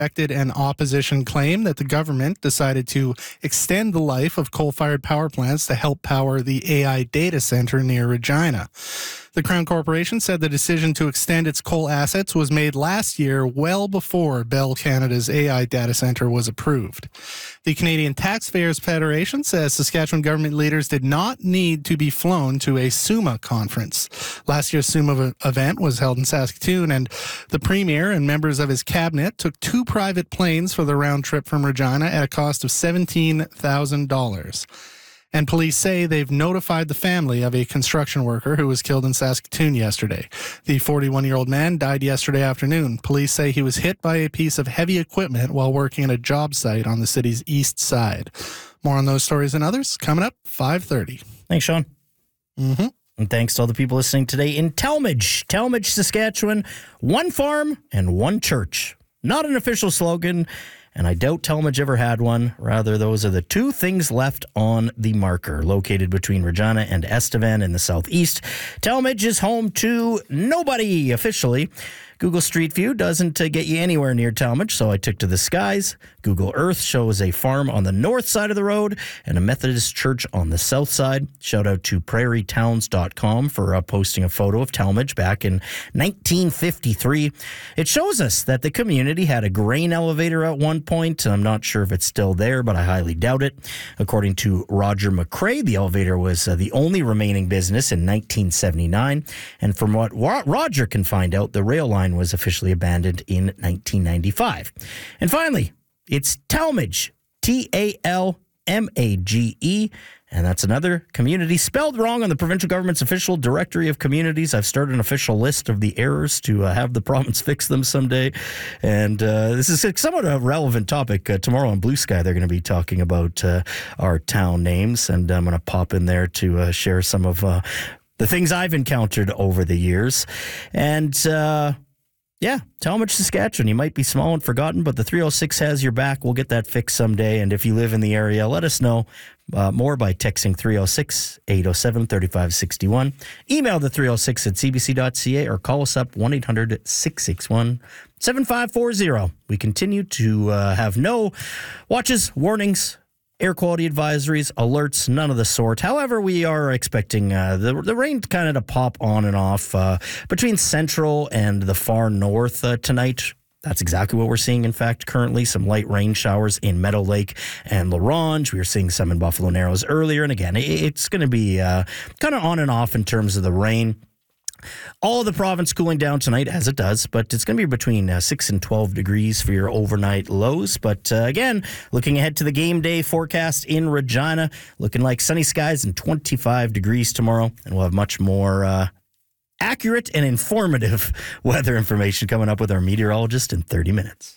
rejected an opposition claim that the government decided to extend the life of coal-fired power plants to help power the AI data center near Regina. The Crown Corporation said the decision to extend its coal assets was made last year, well before Bell Canada's AI data center was approved. The Canadian Taxpayers Federation says Saskatchewan government leaders did not need to be flown to a SUMA conference. Last year's SUMA event was held in Saskatoon, and the Premier and members of his cabinet took 2 private planes for the round trip from Regina at a cost of $17,000. And police say they've notified the family of a construction worker who was killed in Saskatoon yesterday. The 41-year-old man died yesterday afternoon. Police say he was hit by a piece of heavy equipment while working at a job site on the city's east side. More on those stories and others coming up 5:30. Thanks, Sean. Mm-hmm. And thanks to all the people listening today in Talmadge, Saskatchewan. One farm and one church. Not an official slogan, and I doubt Talmadge ever had one. Rather, those are the 2 things left on the marker. Located between Regina and Estevan in the southeast, Talmadge is home to nobody officially. Google Street View doesn't get you anywhere near Talmadge, so I took to the skies. Google Earth shows a farm on the north side of the road and a Methodist church on the south side. Shout out to prairietowns.com for posting a photo of Talmadge back in 1953. It shows us that the community had a grain elevator at one point. I'm not sure if it's still there, but I highly doubt it. According to Roger McCrae, the elevator was the only remaining business in 1979. And from what Roger can find out, the rail line was officially abandoned in 1995. And finally, it's Talmadge, Talmage, and that's another community spelled wrong on the provincial government's official directory of communities. I've started an official list of the errors to have the province fix them someday. And this is somewhat a relevant topic. Tomorrow on Blue Sky, they're going to be talking about our town names, and I'm going to pop in there to share some of the things I've encountered over the years. And yeah, Talmadge, Saskatchewan. You might be small and forgotten, but the 306 has your back. We'll get that fixed someday. And if you live in the area, let us know more by texting 306-807-3561. Email the 306 at cbc.ca or call us up 1-800-661-7540. We continue to have no watches, warnings, air quality advisories, alerts, none of the sort. However, we are expecting the rain kind of to pop on and off between central and the far north tonight. That's exactly what we're seeing, in fact, currently. Some light rain showers in Meadow Lake and La Ronge. We were seeing some in Buffalo Narrows earlier. And again, it's going to be kind of on and off in terms of the rain. All of the province cooling down tonight, as it does, but it's going to be between 6 and 12 degrees for your overnight lows. But again, looking ahead to the game day forecast in Regina, looking like sunny skies and 25 degrees tomorrow. And we'll have much more accurate and informative weather information coming up with our meteorologist in 30 minutes.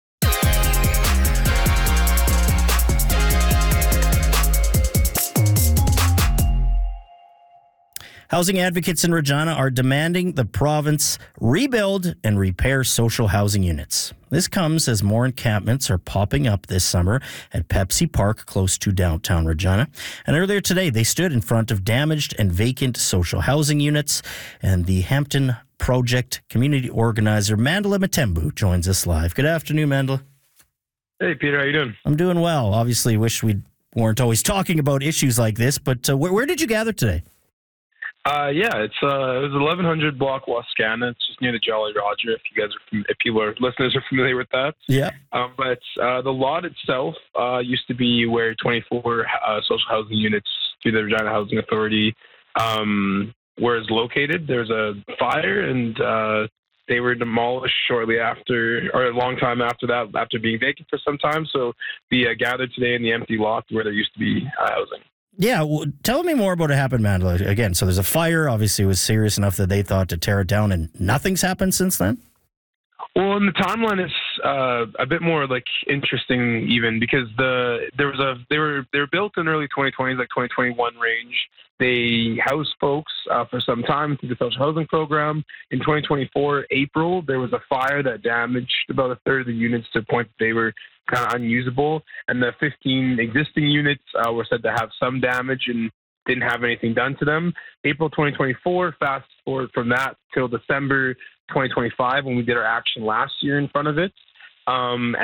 Housing advocates in Regina are demanding the province rebuild and repair social housing units. This comes as more encampments are popping up this summer at Pepsi Park close to downtown Regina. And earlier today, they stood in front of damaged and vacant social housing units. And the Hampton Project community organizer, Mandela Matembu, joins us live. Good afternoon, Mandela. Hey, Peter. How you doing? I'm doing well. Obviously, wish we weren't always talking about issues like this, but where did you gather today? It was 1100 block Wascana. It's just near the Jolly Roger. If listeners are familiar with that. Yeah. But the lot itself used to be where 24 social housing units through the Regina Housing Authority were located. There's a fire, and they were demolished shortly after, or a long time after that, after being vacant for some time. So we gathered today in the empty lot where there used to be housing. Yeah, well, tell me more about what happened, Mandela. Again, so there's a fire. Obviously, it was serious enough that they thought to tear it down, and nothing's happened since then? Well, in the timeline, it's a bit more like interesting even because they were built in early 2020s, like 2021 range. They housed folks for some time through the social housing program. In 2024, April, there was a fire that damaged about a third of the units to the point that they were kind of unusable. And the 15 existing units were said to have some damage and didn't have anything done to them. April 2024, fast forward from that till December 2025 when we did our action last year in front of it. Um,